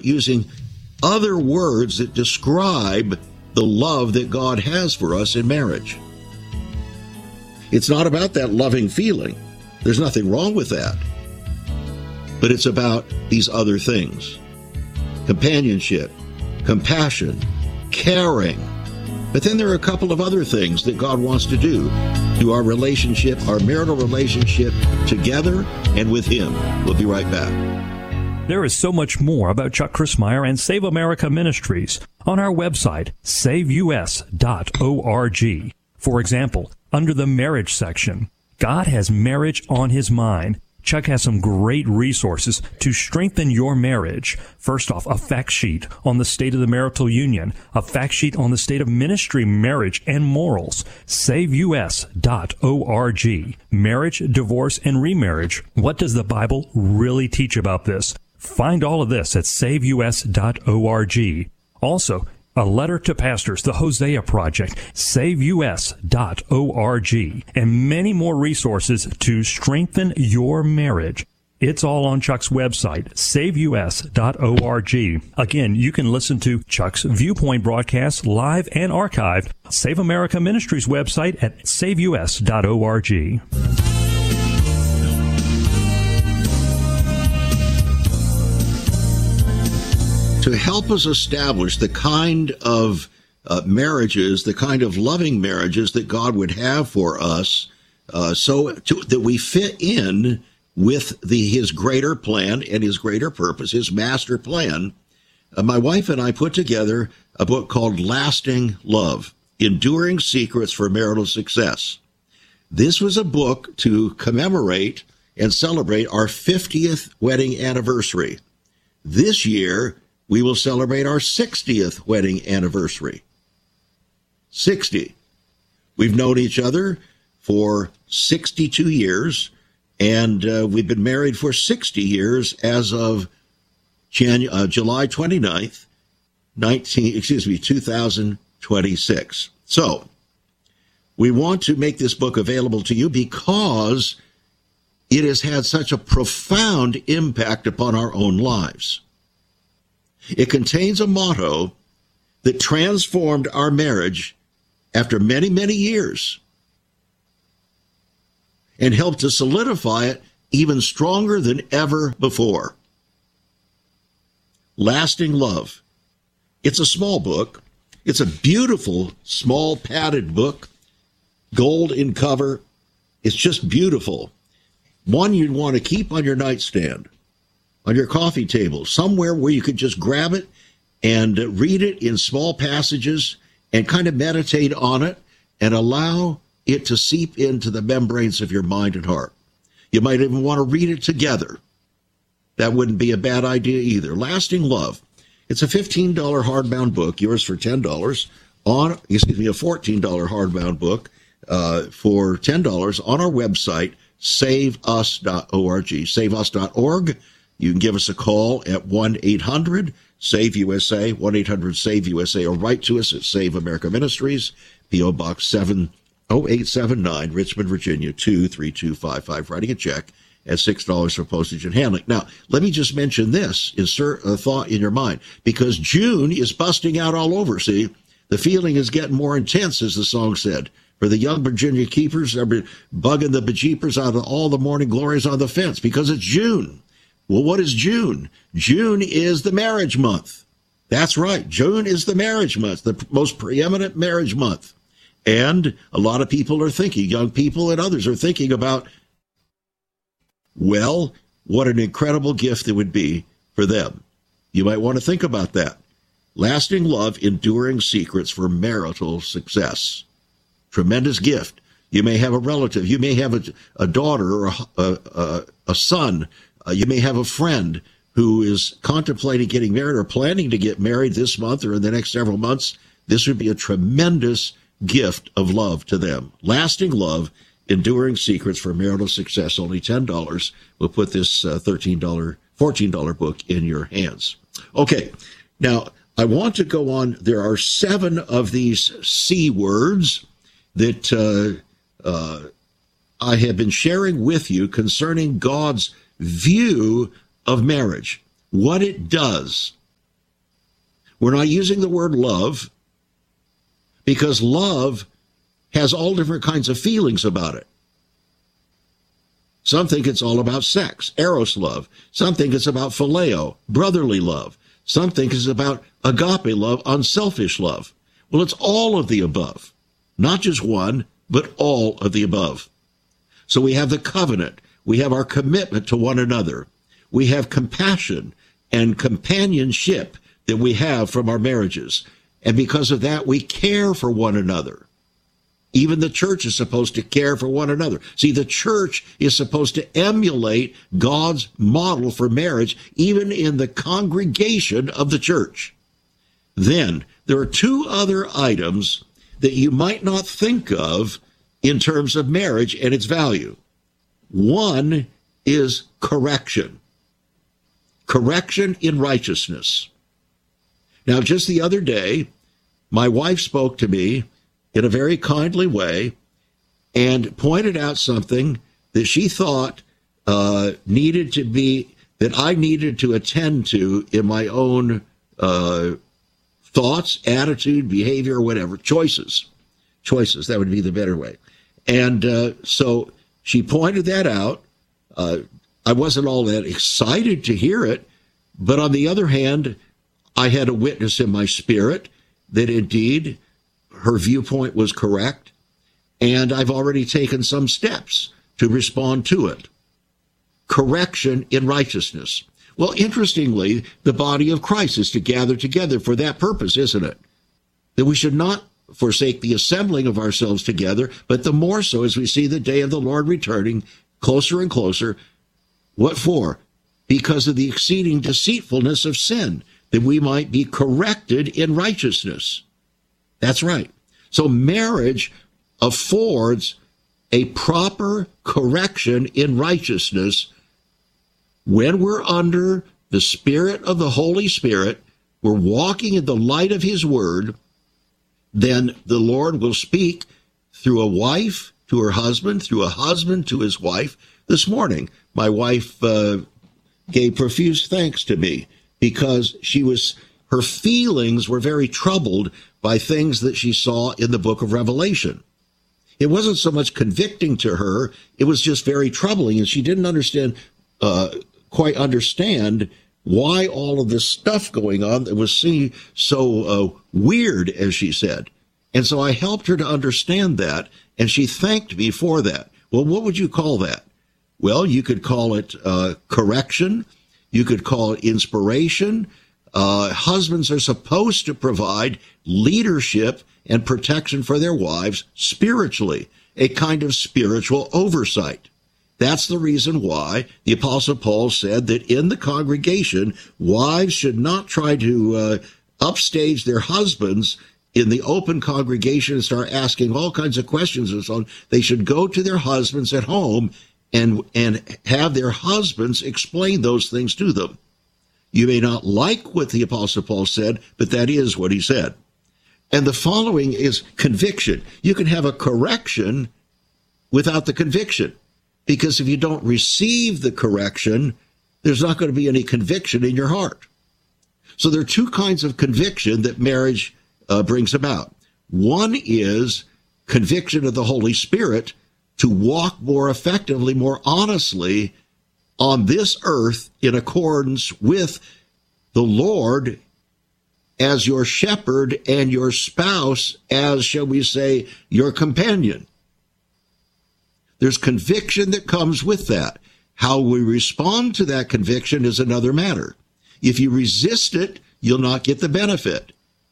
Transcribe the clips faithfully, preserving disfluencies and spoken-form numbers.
using other words that describe the love that God has for us in marriage. It's not about that loving feeling. There's nothing wrong with that. But it's about these other things. Companionship, compassion, caring. But then there are a couple of other things that God wants to do to our relationship, our marital relationship together and with Him. We'll be right back. There is so much more about Chuck Crismier and Save America Ministries on our website, save u s dot org. For example, under the marriage section, God has marriage on His mind. Chuck has some great resources to strengthen your marriage. First off, a fact sheet on the state of the marital union, a fact sheet on the state of ministry, marriage, and morals. save u s dot org. Marriage, divorce, and remarriage. What does the Bible really teach about this? Find all of this at save u s dot org. Also, a letter to pastors, the Hosea Project, save u s dot org, and many more resources to strengthen your marriage. It's all on Chuck's website, save u s dot org. Again, you can listen to Chuck's Viewpoint broadcasts live and archived. Save America Ministries website at save u s dot org. To help us establish the kind of uh, marriages, the kind of loving marriages that God would have for us, uh, so to, that we fit in with the His greater plan and His greater purpose, His master plan, uh, my wife and I put together a book called Lasting Love, Enduring Secrets for Marital Success. This was a book to commemorate and celebrate our fiftieth wedding anniversary. This year, we will celebrate our sixtieth wedding anniversary. sixty. We've known each other for sixty-two years, and uh, we've been married for sixty years as of Janu- uh, July twenty-ninth, nineteen, excuse me, two thousand twenty-six. So, we want to make this book available to you because it has had such a profound impact upon our own lives. It contains a motto that transformed our marriage after many, many years and helped to solidify it even stronger than ever before. Lasting Love. It's a small book. It's a beautiful, small, padded book, gold in cover. It's just beautiful. One you'd want to keep on your nightstand, on your coffee table, somewhere where you could just grab it and read it in small passages and kind of meditate on it and allow it to seep into the membranes of your mind and heart. You might even want to read it together. That wouldn't be a bad idea either. Lasting Love. It's a fifteen dollars hardbound book, yours for ten dollars, on, excuse me, a fourteen dollars hardbound book uh, for ten dollars on our website, save us dot org, save us dot org. You can give us a call at one eight hundred save U S A, one eight hundred save U S A, or write to us at Save America Ministries, P O Box seven oh eight seven nine, Richmond, Virginia, two three two five five, writing a check at six dollars for postage and handling. Now, let me just mention this, insert a thought in your mind, because June is busting out all over, see? The feeling is getting more intense, as the song said. For the young Virginia keepers, they're bugging the bejeepers out of all the morning glories on the fence, because it's June. Well, what is June? June is the marriage month. That's right. June is the marriage month, the most preeminent marriage month. And a lot of people are thinking, young people and others are thinking about, well, what an incredible gift it would be for them. You might want to think about that. Lasting Love, Enduring Secrets for Marital Success. Tremendous gift. You may have a relative. You may have a, a daughter or a, a, a, a son. Uh, you may have a friend who is contemplating getting married or planning to get married this month or in the next several months. This would be a tremendous gift of love to them. Lasting Love, Enduring Secrets for Marital Success, only ten dollars. We'll put this uh, thirteen dollars, fourteen dollars book in your hands. Okay, now I want to go on. There are seven of these C words that uh, uh, I have been sharing with you concerning God's view of marriage, what it does, We're not using the word love because love has all different kinds of feelings about it. Some think it's all about sex, eros love. Some think it's about phileo, brotherly love. Some think it's about agape love, unselfish love. Well, it's all of the above. Not just one, but all of the above. So we have the covenant. We have our commitment to one another. We have compassion and companionship that we have from our marriages. And because of that, we care for one another. Even the church is supposed to care for one another. See, the church is supposed to emulate God's model for marriage, even in the congregation of the church. Then, there are two other items that you might not think of in terms of marriage and its value. One is correction. Correction in righteousness. Now, just the other day, my wife spoke to me in a very kindly way and pointed out something that she thought uh, needed to be, that I needed to attend to in my own uh, thoughts, attitude, behavior, whatever, choices. Choices, that would be the better way. And uh, so she pointed that out. Uh, I wasn't all that excited to hear it, but on the other hand, I had a witness in my spirit that indeed her viewpoint was correct, and I've already taken some steps to respond to it. Correction in righteousness. Well, interestingly, the body of Christ is to gather together for that purpose, isn't it? That we should not forsake the assembling of ourselves together, but the more so as we see the day of the Lord returning closer and closer. What for? Because of the exceeding deceitfulness of sin, that we might be corrected in righteousness. That's right. So marriage affords a proper correction in righteousness when we're under the Spirit of the Holy Spirit, we're walking in the light of His Word, then the Lord will speak through a wife to her husband, through a husband to his wife. This morning, my wife uh, gave profuse thanks to me because she was, her feelings were very troubled by things that she saw in the book of Revelation. It wasn't so much convicting to her, it was just very troubling, and she didn't understand, uh, quite understand why all of this stuff going on that was seen so uh, weird, as she said. And so I helped her to understand that, and she thanked me for that. Well, what would you call that? Well, you could call it uh, correction. You could call it inspiration. Uh, husbands are supposed to provide leadership and protection for their wives spiritually, a kind of spiritual oversight. That's the reason why the Apostle Paul said that in the congregation, wives should not try to uh, upstage their husbands in the open congregation and start asking all kinds of questions and so on. They should go to their husbands at home and and have their husbands explain those things to them. You may not like what the Apostle Paul said, but that is what he said. And the following is conviction. You can have a correction without the conviction, because if you don't receive the correction, there's not going to be any conviction in your heart. So there are two kinds of conviction that marriage uh, brings about. One is conviction of the Holy Spirit to walk more effectively, more honestly on this earth in accordance with the Lord as your shepherd and your spouse as, shall we say, your companion. There's conviction that comes with that. How we respond to that conviction is another matter. If you resist it, you'll not get the benefit.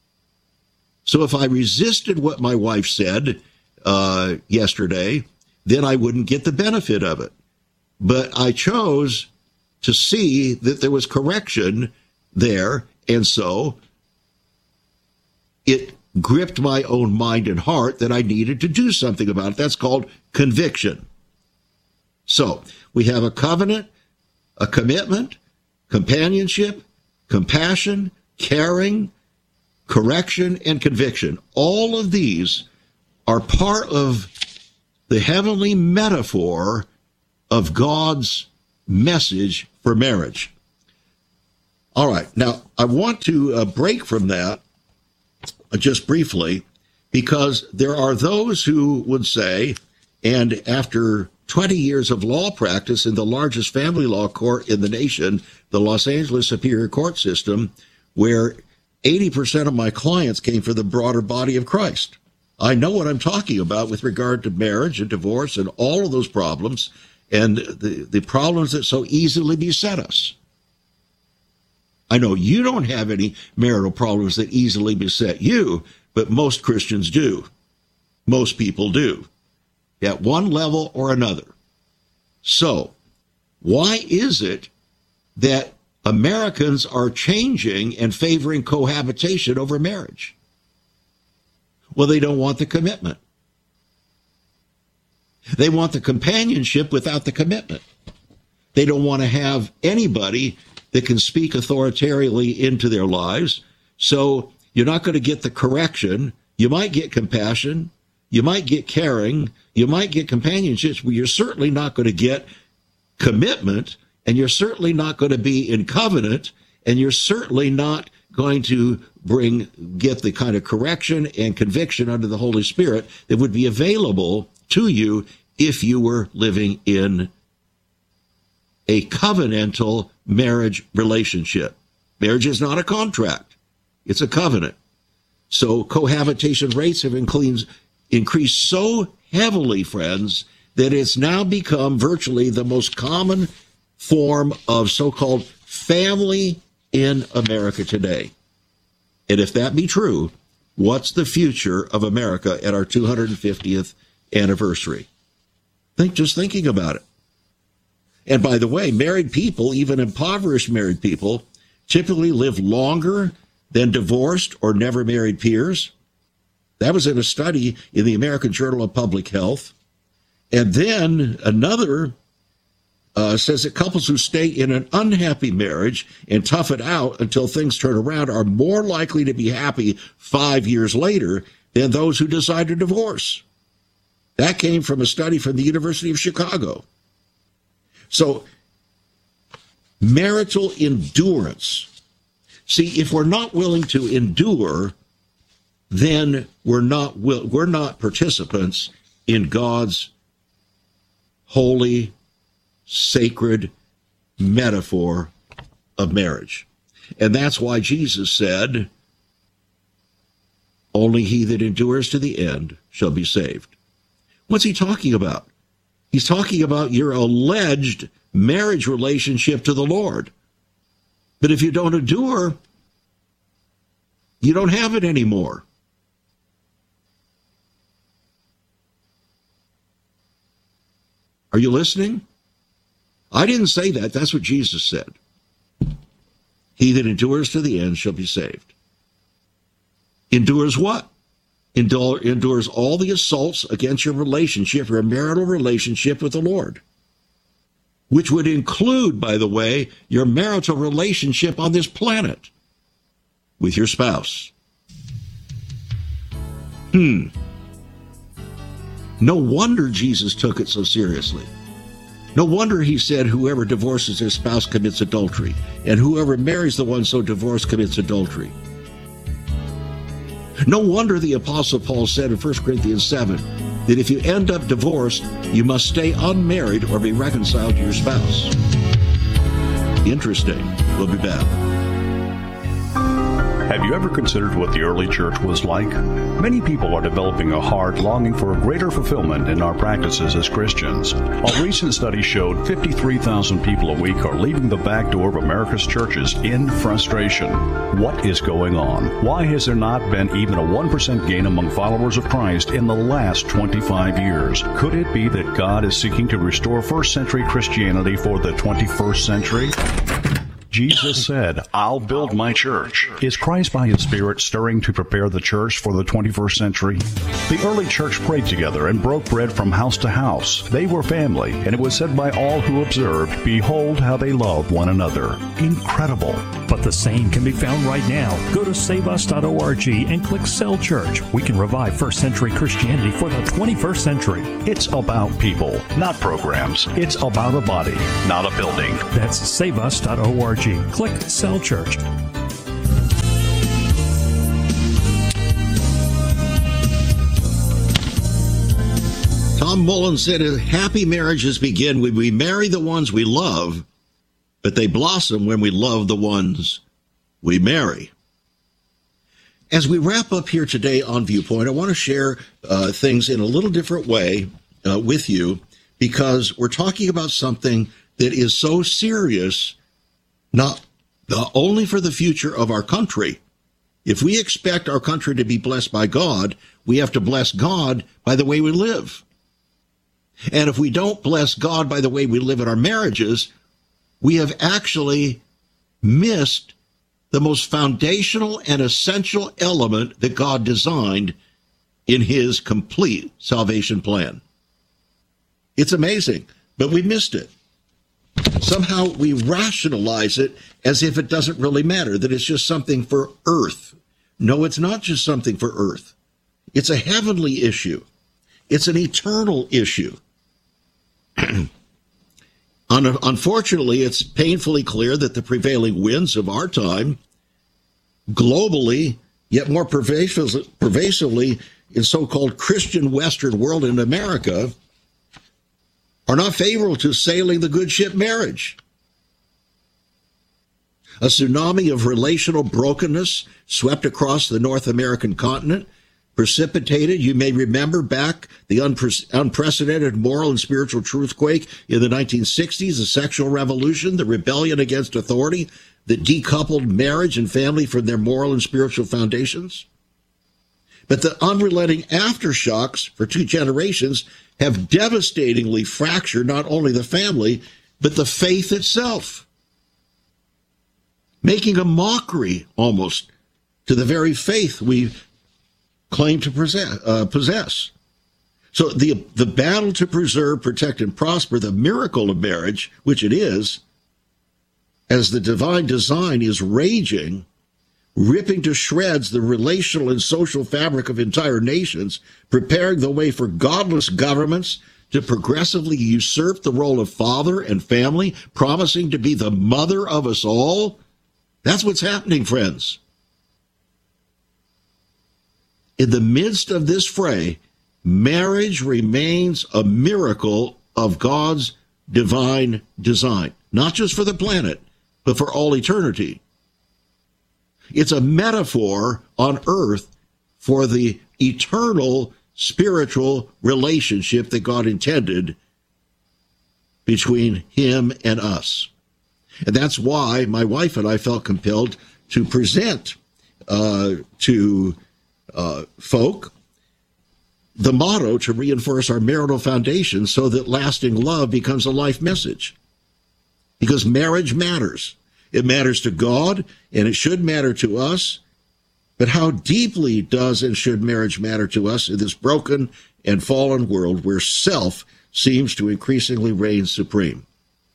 So if I resisted what my wife said uh, yesterday, then I wouldn't get the benefit of it. But I chose to see that there was correction there, and so it gripped my own mind and heart that I needed to do something about it. That's called conviction. So we have a covenant, a commitment, companionship, compassion, caring, correction, and conviction. All of these are part of the heavenly metaphor of God's message for marriage. All right. Now, I want to uh, break from that uh, just briefly, because there are those who would say, and after twenty years of law practice in the largest family law court in the nation, the Los Angeles Superior Court System, where eighty percent of my clients came from the broader body of Christ. I know what I'm talking about with regard to marriage and divorce and all of those problems and the, the problems that so easily beset us. I know you don't have any marital problems that easily beset you, but most Christians do. Most people do, at one level or another. So, why is it that Americans are changing and favoring cohabitation over marriage? Well, they don't want the commitment. They want the companionship without the commitment. They don't want to have anybody that can speak authoritatively into their lives. So you're not going to get the correction. You might get compassion. You might get caring. You might get companionship, but you're certainly not going to get commitment, and you're certainly not going to be in covenant, and you're certainly not going to bring get the kind of correction and conviction under the Holy Spirit that would be available to you if you were living in a covenantal marriage relationship. Marriage is not a contract. It's a covenant. So cohabitation rates have increased, increased so heavily, friends, that it's now become virtually the most common form of so-called family in America today. And if that be true, what's the future of America at our two hundred fiftieth anniversary? Think, just thinking about it. And by the way, married people, even impoverished married people, typically live longer than divorced or never married peers. That was in a study in the American Journal of Public Health. And then another uh, says that couples who stay in an unhappy marriage and tough it out until things turn around are more likely to be happy five years later than those who decide to divorce. That came from a study from the University of Chicago. So, marital endurance. See, if we're not willing to endure, then we're not will, we're not participants in God's holy, sacred metaphor of marriage. And that's why Jesus said, only he that endures to the end shall be saved. What's he talking about? He's talking about your alleged marriage relationship to the Lord. But if you don't endure, you don't have it anymore. Are you listening? I didn't say that. That's what Jesus said. He that endures to the end shall be saved. Endures what? Endure, endures all the assaults against your relationship, your marital relationship with the Lord, which would include, by the way, your marital relationship on this planet with your spouse. Hmm. No wonder Jesus took it so seriously. No wonder he said whoever divorces their spouse commits adultery, and whoever marries the one so divorced commits adultery. No wonder the Apostle Paul said in First Corinthians seven that if you end up divorced, you must stay unmarried or be reconciled to your spouse. Interesting. We'll be back. Have you ever considered what the early church was like? Many people are developing a heart longing for a greater fulfillment in our practices as Christians. A recent study showed fifty-three thousand people a week are leaving the back door of America's churches in frustration. What is going on? Why has there not been even a one percent gain among followers of Christ in the last twenty-five years? Could it be that God is seeking to restore first century Christianity for the twenty-first century? Jesus said, I'll build my church. Is Christ by his Spirit stirring to prepare the church for the twenty-first century? The early church prayed together and broke bread from house to house. They were family, and it was said by all who observed, behold how they love one another. Incredible. But the same can be found right now. Go to save us dot org and click Cell Church. We can revive first century Christianity for the twenty-first century. It's about people, not programs. It's about a body, not a building. That's save us dot org. Click Cell Church. Tom Mullen said, happy marriages begin when we marry the ones we love, but they blossom when we love the ones we marry. As we wrap up here today on Viewpoint, I want to share uh, things in a little different way uh, with you, because we're talking about something that is so serious, not, not only for the future of our country. If we expect our country to be blessed by God, we have to bless God by the way we live. And if we don't bless God by the way we live in our marriages, we have actually missed the most foundational and essential element that God designed in his complete salvation plan. It's amazing, but we missed it. Somehow we rationalize it as if it doesn't really matter, that it's just something for earth. No, it's not just something for earth. It's a heavenly issue. It's an eternal issue. Unfortunately, it's painfully clear that the prevailing winds of our time, globally, yet more pervasively in so-called Christian Western world in America, are not favorable to sailing the good ship marriage. A tsunami of relational brokenness swept across the North American continent, precipitated, you may remember back, the unpre- unprecedented moral and spiritual truthquake in the nineteen sixties, the sexual revolution, the rebellion against authority that decoupled marriage and family from their moral and spiritual foundations. But the unrelenting aftershocks for two generations have devastatingly fractured not only the family, but the faith itself, making a mockery almost to the very faith we claim to possess. Uh, possess. So the, the battle to preserve, protect, and prosper the miracle of marriage, which it is, as the divine design is raging, ripping to shreds the relational and social fabric of entire nations, preparing the way for godless governments to progressively usurp the role of father and family, promising to be the mother of us all. That's what's happening, friends. In the midst of this fray, marriage remains a miracle of God's divine design, not just for the planet, but for all eternity. It's a metaphor on earth for the eternal spiritual relationship that God intended between him and us. And that's why my wife and I felt compelled to present uh, to uh, folk the motto to reinforce our marital foundation so that lasting love becomes a life message. Because marriage matters. It matters to God, and it should matter to us. But how deeply does and should marriage matter to us in this broken and fallen world where self seems to increasingly reign supreme?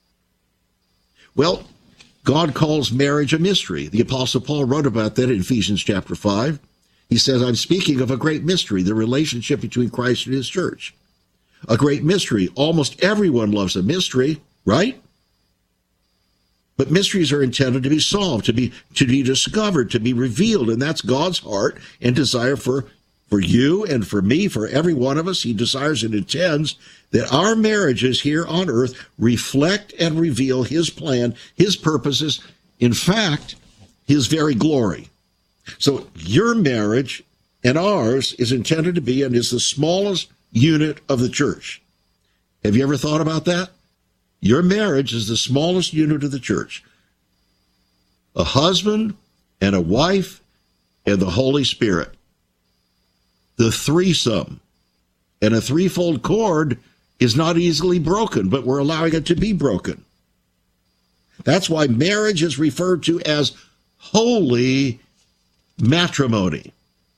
Well, God calls marriage a mystery. The Apostle Paul wrote about that in Ephesians chapter five. He says, I'm speaking of a great mystery, the relationship between Christ and his church. A great mystery. Almost everyone loves a mystery, right? But mysteries are intended to be solved, to be to be discovered, to be revealed, and that's God's heart and desire for, for you and for me, for every one of us. He desires and intends that our marriages here on earth reflect and reveal his plan, his purposes, in fact, his very glory. So your marriage and ours is intended to be and is the smallest unit of the church. Have you ever thought about that? Your marriage is the smallest unit of the church. A husband and a wife and the Holy Spirit. The threesome. And a threefold cord is not easily broken, but we're allowing it to be broken. That's why marriage is referred to as holy matrimony.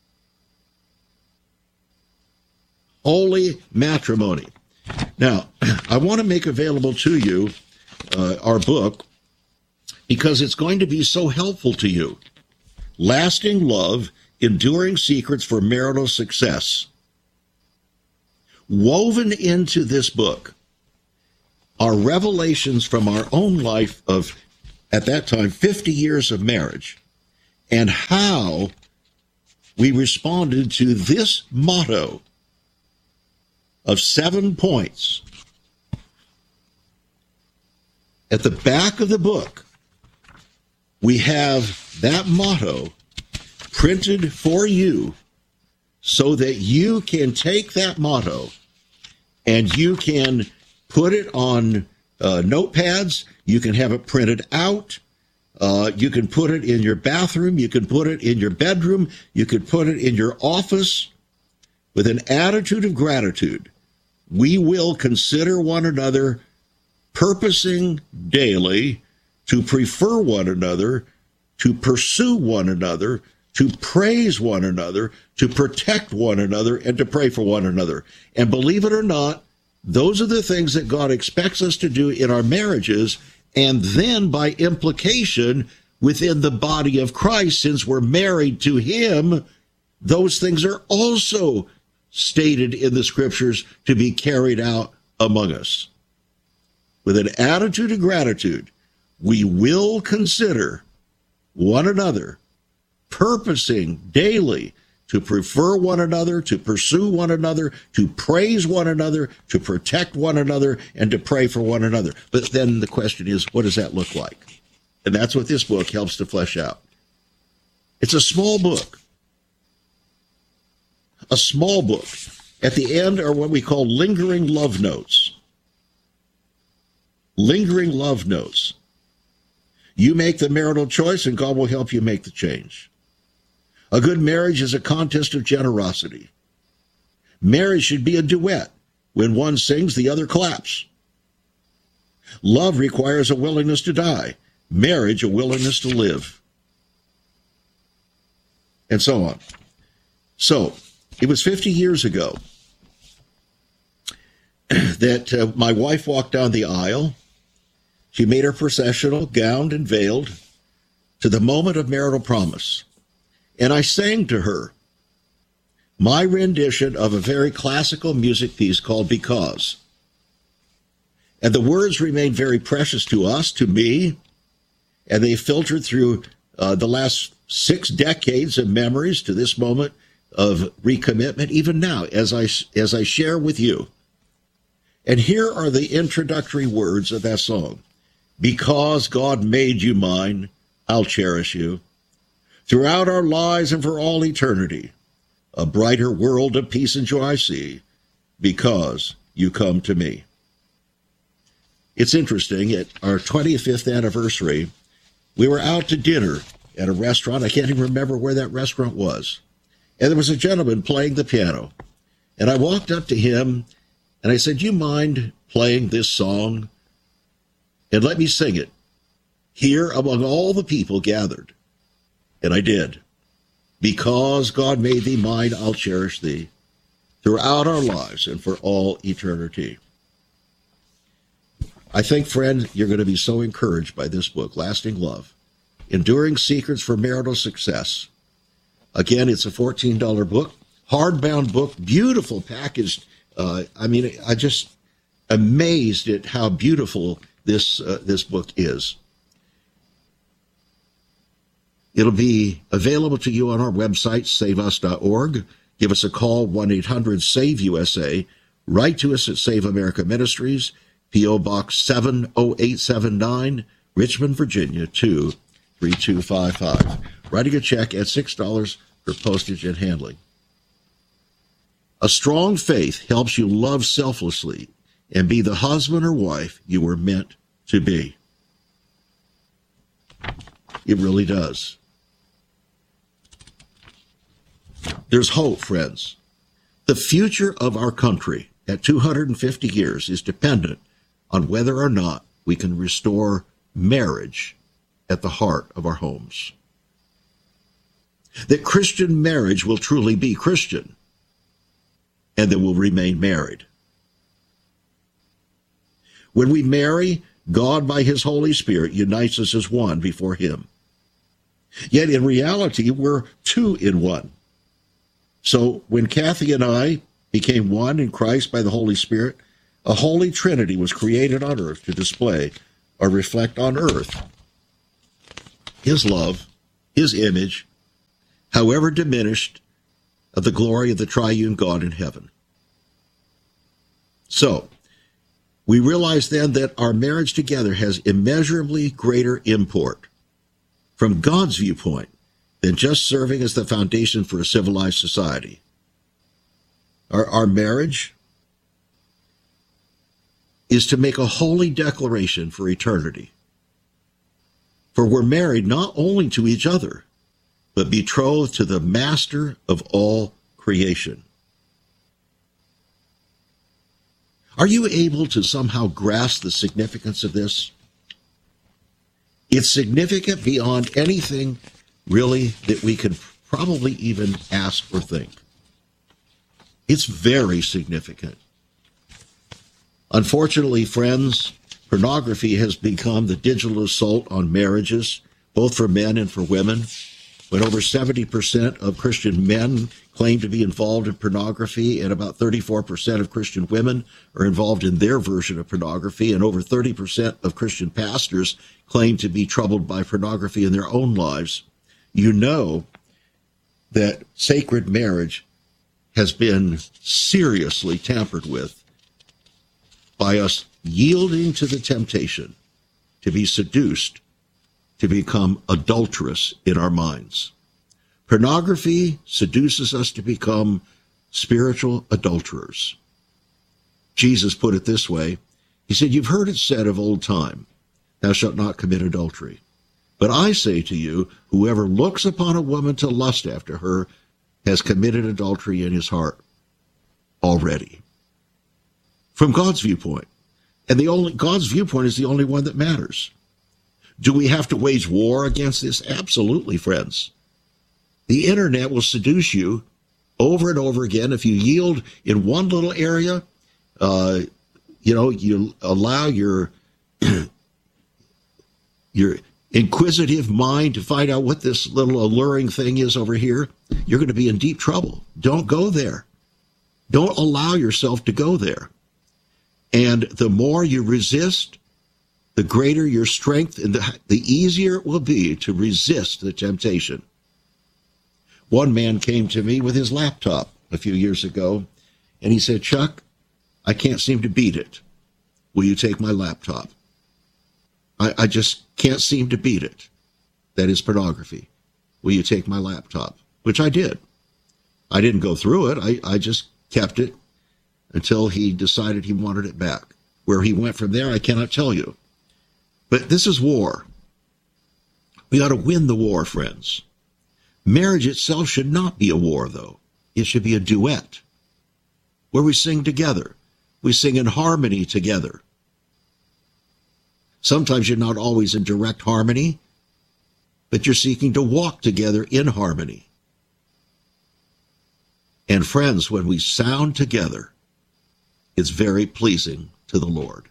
Holy matrimony. Now, I want to make available to you uh, our book because it's going to be so helpful to you. Lasting Love, Enduring Secrets for Marital Success. Woven into this book are revelations from our own life of at that time, fifty years of marriage, and how we responded to this motto of seven points. At the back of the book, we have that motto printed for you so that you can take that motto and you can put it on uh, notepads. You can have it printed out. Uh, you can put it in your bathroom. You can put it in your bedroom. You can put it in your office with an attitude of gratitude. We will consider one another, purposing daily to prefer one another, to pursue one another, to praise one another, to protect one another, and to pray for one another. And believe it or not, those are the things that God expects us to do in our marriages, and then by implication within the body of Christ, since we're married to him, those things are also stated in the scriptures to be carried out among us. With an attitude of gratitude, we will consider one another, purposing daily to prefer one another, to pursue one another, to praise one another, to protect one another, and to pray for one another. But then the question is, what does that look like? And that's what this book helps to flesh out. It's a small book. A small book. At the end are what we call lingering love notes. Lingering love notes. You make the marital choice, and God will help you make the change. A good marriage is a contest of generosity. Marriage should be a duet. When one sings, the other claps. Love requires a willingness to die. Marriage, a willingness to live. And so on. So, it was fifty years ago that uh, my wife walked down the aisle. She made her processional, gowned and veiled, to the moment of marital promise. And I sang to her my rendition of a very classical music piece called Because. And the words remained very precious to us, to me, and they filtered through uh, the last six decades of memories to this moment of recommitment, even now, as I, as I share with you. And here are the introductory words of that song. Because God made you mine, I'll cherish you. Throughout our lives and for all eternity, a brighter world of peace and joy I see, because you come to me. It's interesting, at our twenty-fifth anniversary, we were out to dinner at a restaurant. I can't even remember where that restaurant was. And there was a gentleman playing the piano. And I walked up to him and I said, "Do you mind playing this song? And let me sing it here among all the people gathered." And I did. Because God made thee mine, I'll cherish thee throughout our lives and for all eternity. I think, friend, you're going to be so encouraged by this book, Lasting Love, Enduring Secrets for Marital Success. Again, it's a fourteen dollars book, hardbound book, beautiful packaged. Uh, I mean, I just amazed at how beautiful this uh, this book is. It'll be available to you on our website, save us dot org. Give us a call, one eight hundred save U S A. Write to us at Save America Ministries, P O Box seven oh eight seven nine, Richmond, Virginia, two three two five five. Writing a check at six dollars for postage and handling. A strong faith helps you love selflessly and be the husband or wife you were meant to be. It really does. There's hope, friends. The future of our country at two hundred fifty years is dependent on whether or not we can restore marriage at the heart of our homes. That Christian marriage will truly be Christian, and that we'll remain married. When we marry, God, by his Holy Spirit, unites us as one before him. Yet in reality, we're two in one. So when Kathy and I became one in Christ by the Holy Spirit, a holy trinity was created on earth to display or reflect on earth his love, his image, however diminished, of the glory of the triune God in heaven. So, we realize then that our marriage together has immeasurably greater import from God's viewpoint than just serving as the foundation for a civilized society. Our, our marriage is to make a holy declaration for eternity. For we're married not only to each other, but betrothed to the master of all creation. Are you able to somehow grasp the significance of this? It's significant beyond anything really that we could probably even ask or think. It's very significant. Unfortunately, friends, pornography has become the digital assault on marriages, both for men and for women. When over seventy percent of Christian men claim to be involved in pornography, and about thirty-four percent of Christian women are involved in their version of pornography, and over thirty percent of Christian pastors claim to be troubled by pornography in their own lives, you know that sacred marriage has been seriously tampered with by us yielding to the temptation to be seduced, to become adulterous in our minds. Pornography seduces us to become spiritual adulterers. Jesus put it this way. He said, "You've heard it said of old time, thou shalt not commit adultery. But I say to you, whoever looks upon a woman to lust after her has committed adultery in his heart already." From God's viewpoint. And the only God's viewpoint is the only one that matters. Do we have to wage war against this? Absolutely, friends. The internet will seduce you over and over again. If you yield in one little area, uh, you know, you allow your your inquisitive mind to find out what this little alluring thing is over here, you're going to be in deep trouble. Don't go there. Don't allow yourself to go there. And the more you resist, the greater your strength, and the, the easier it will be to resist the temptation. One man came to me with his laptop a few years ago, and he said, "Chuck, I can't seem to beat it. Will you take my laptop? I, I just can't seem to beat it. That is pornography. Will you take my laptop?" Which I did. I didn't go through it. I, I just kept it until he decided he wanted it back. Where he went from there, I cannot tell you. But this is war. We ought to win the war, friends. Marriage itself should not be a war, though. It should be a duet where we sing together. We sing in harmony together. Sometimes you're not always in direct harmony, but you're seeking to walk together in harmony. And friends, when we sound together, it's very pleasing to the Lord.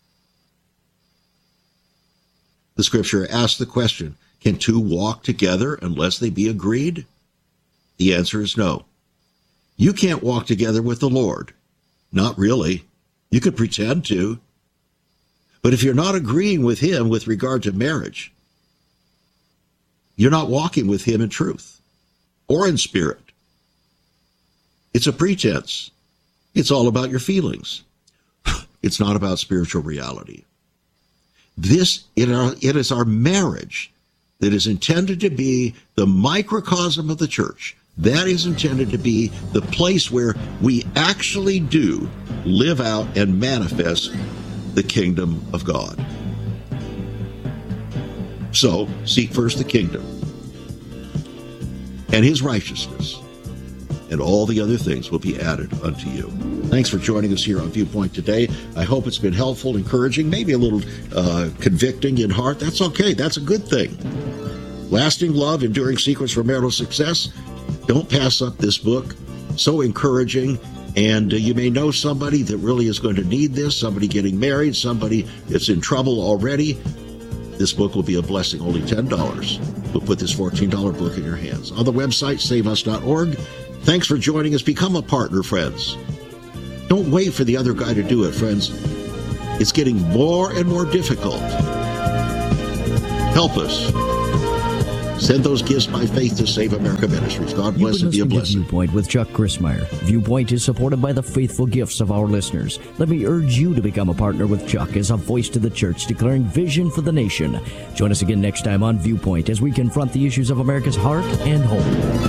The scripture asks the question, can two walk together unless they be agreed? The answer is no. You can't walk together with the Lord. Not really. You could pretend to. But if you're not agreeing with him with regard to marriage, you're not walking with him in truth or in spirit. It's a pretense. It's all about your feelings. It's not about spiritual reality. This, it, it is our marriage that is intended to be the microcosm of the church. That is intended to be the place where we actually do live out and manifest the kingdom of God. So, seek first the kingdom and his righteousness, and all the other things will be added unto you. Thanks for joining us here on Viewpoint today. I hope it's been helpful, encouraging, maybe a little uh, convicting in heart. That's okay. That's a good thing. Lasting Love, Enduring Secrets for Marital Success. Don't pass up this book. So encouraging. And uh, you may know somebody that really is going to need this, somebody getting married, somebody that's in trouble already. This book will be a blessing. Only ten dollars. We'll put this fourteen dollars book in your hands. On the website, save us dot org. Thanks for joining us. Become a partner, friends. Don't wait for the other guy to do it, friends. It's getting more and more difficult. Help us. Send those gifts by faith to Save America Ministries. God bless and be a blessing. Viewpoint with Chuck Crismier. Viewpoint is supported by the faithful gifts of our listeners. Let me urge you to become a partner with Chuck as a voice to the church declaring vision for the nation. Join us again next time on Viewpoint as we confront the issues of America's heart and home.